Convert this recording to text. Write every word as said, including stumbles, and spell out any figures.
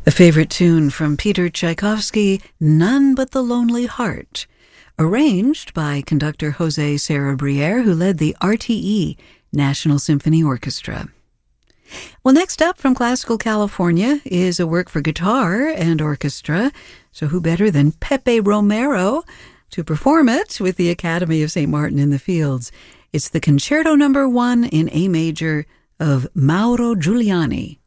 A favorite tune from Peter Tchaikovsky, None But the Lonely Heart, arranged by conductor Jose Serra-Briere, who led the R T E, National Symphony Orchestra. Well, next up from classical California is a work for guitar and orchestra, so who better than Pepe Romero to perform it with the Academy of Saint Martin in the Fields. It's the Concerto Number One in A Major of Mauro Giuliani.